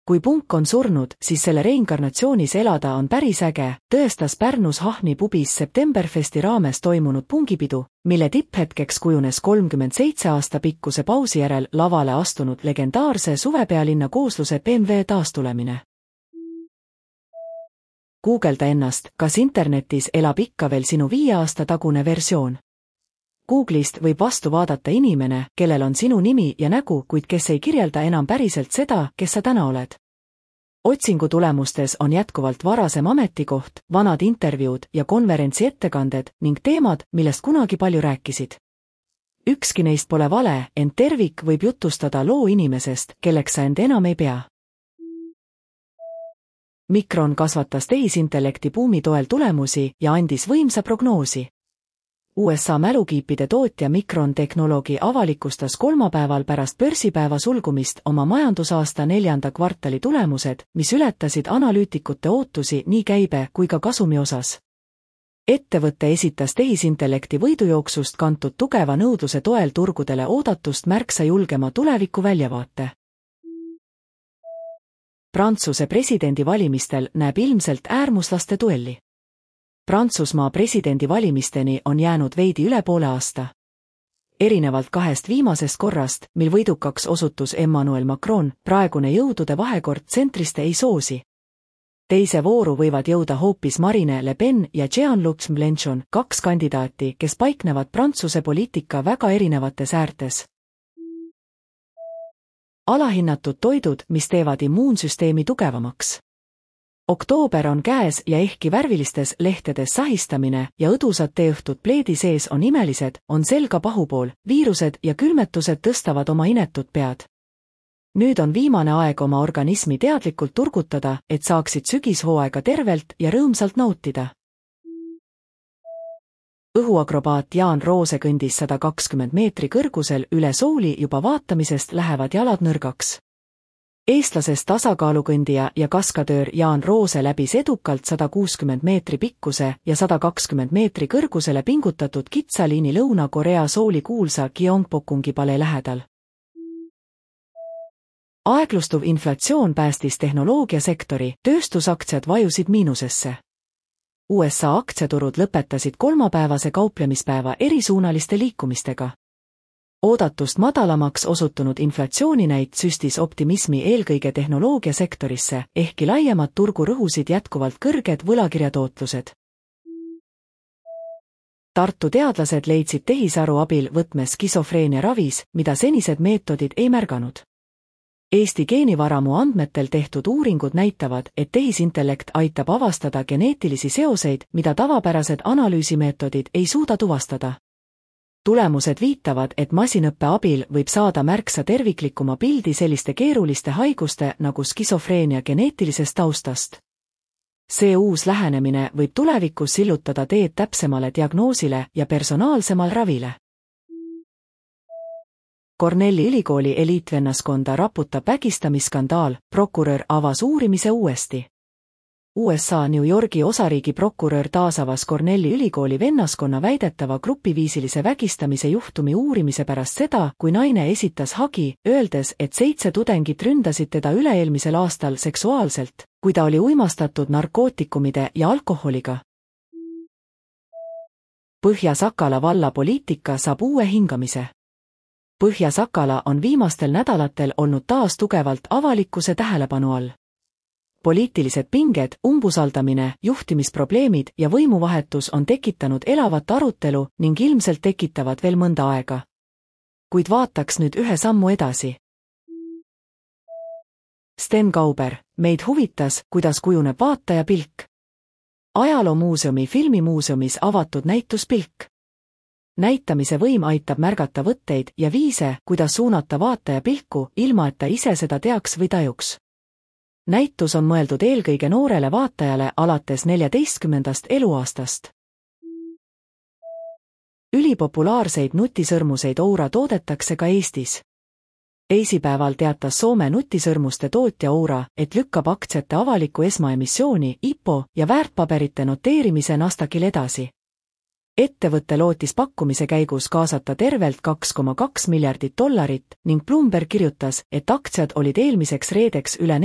Kui punk on surnud, siis selle reinkarnatsioonis elada on päris äge, tõestas Pärnus Hahni pubis Septemberfesti raames toimunud pungipidu, mille tipphetkeks kujunes 37 aasta pikkuse pausi järel lavale astunud legendaarse suvepealinna koosluse BMW taastulemine. Guugelda ennast, kas internetis elab ikka veel sinu 5 aasta tagune versioon. Google'ist võib vastu vaadata inimene, kellel on sinu nimi ja nägu, kuid kes ei kirjelda enam päriselt seda, kes sa täna oled. Otsingu tulemustes on jätkuvalt varasem ametikoht, vanad intervjuud ja konverentsi ettekanded ning teemad, millest kunagi palju rääkisid. Ükski neist pole vale, ent tervik võib jutustada loo inimesest, kelleks sa end enam ei pea. Micron kasvatas tehisintellekti buumi toel tulemusi ja andis võimsa prognoosi. USA mälukiipide tootja Micron Technology avalikustas kolmapäeval pärast börsipäeva sulgumist oma majandusaasta 4. kvartali tulemused, mis ületasid analüütikute ootusi nii käibe kui ka kasumi osas. Ettevõte esitas tehisintellekti võidujooksust kantud tugeva nõudluse toel turgudele oodatust märksa julgema tuleviku väljavaate. Prantsuse presidendivalimistel näeb ilmselt äärmuslaste duelli. Prantsusmaa presidendivalimisteni on jäänud veidi üle poole aasta. Erinevalt 2 viimasest korrast, mil võidukaks osutus Emmanuel Macron, praegune jõudude vahekord tsentriste ei soosi. Teise vooru võivad jõuda hoopis Marine Le Pen ja Jean-Luc Mélenchon, 2 kandidaati, kes paiknevad Prantsuse poliitika väga erinevates äärtes. Alahinnatud toidud, mis teevad immuunsüsteemi tugevamaks. Oktoober on käes ja ehkki värvilistes lehtedes sahistamine ja õdusad teeõhtud pleedi sees on imelised, on selga pahupool, viirused ja külmetused tõstavad oma inetud pead. Nüüd on viimane aeg oma organismi teadlikult turgutada, et saaksid sügishooaega tervelt ja rõõmsalt nautida. Õhuakrobaat Jaan Roose kõndis 120 meetri kõrgusel üle sooli, juba vaatamisest lähevad jalad nõrgaks. Eestlasest tasakaalukõndija ja kaskadöör Jaan Roose läbis edukalt 160 meetri pikkuse ja 120 meetri kõrgusele pingutatud kitsaliini Lõuna-Korea Souli kuulsa Gyeongbokungi palee lähedal. Aeglustuv inflatsioon päästis tehnoloogiasektori, tööstusaktsiad vajusid miinusesse. USA aktsiaturud lõpetasid kolmapäevase kauplemispäeva erisuunaliste liikumistega. Oodatust madalamaks osutunud inflatsiooninäit süstis optimismi eelkõige tehnoloogiasektorisse, ehkki laiemat turgu rõhusid jätkuvalt kõrged võlakirjatootlused. Tartu teadlased leidsid tehisaru abil võtme skisofreenia ravis, mida senised meetodid ei märganud. Eesti geenivaramu andmetel tehtud uuringud näitavad, et tehisintellekt aitab avastada geneetilisi seoseid, mida tavapärased analüüsimeetodid ei suuda tuvastada. Tulemused viitavad, et masinõppe abil võib saada märksa terviklikuma pildi selliste keeruliste haiguste nagu skisofreenia geneetilisest taustast. See uus lähenemine võib tulevikus sillutada teed täpsemale diagnoosile ja personaalsemal ravile. Cornelli ülikooli eliitvennaskonda raputab vägistamisskandaal, prokurör avas uurimise uuesti. USA New Yorgi osariigi prokurör taasavas Cornelli ülikooli vennaskonna väidetava grupiviisilise vägistamise juhtumi uurimise pärast seda, kui naine esitas hagi, öeldes, et 7 tudengit ründasid teda üle-eelmisel aastal seksuaalselt, kui ta oli uimastatud narkootikumide ja alkoholiga. Põhja-Sakala valla poliitika saab uue hingamise. Põhja-Sakala on viimastel nädalatel olnud taas tugevalt avalikkuse tähelepanu all. Poliitilised pinged, umbusaldamine, juhtimisprobleemid ja võimuvahetus on tekitanud elavat arutelu ning ilmselt tekitavad veel mõnda aega. Kuid vaataks nüüd ühe sammu edasi. Sten Kauber, meid huvitas, kuidas kujuneb vaataja pilk. Ajaloomuuseumi filmimuuseumis avatud näituspilk. Näitamise võim aitab märgata võtteid ja viise, kuidas suunata vaataja pilku, ilma et ta ise seda teaks või tajuks. Näitus on mõeldud eelkõige noorele vaatajale alates 14. eluaastast. Ülipopulaarseid nutisõrmuseid Oura toodetakse ka Eestis. Teisipäeval teatas Soome nutisõrmuste tootja Oura, et lükkab aktsiate avaliku esmaemissiooni, IPO ja väärtpaberite noteerimise Nasdaqil edasi. Ettevõtte lootis pakkumise käigus kaasata tervelt $2,2 miljardit ning Bloomberg kirjutas, et aktsiad olid eelmiseks reedeks üle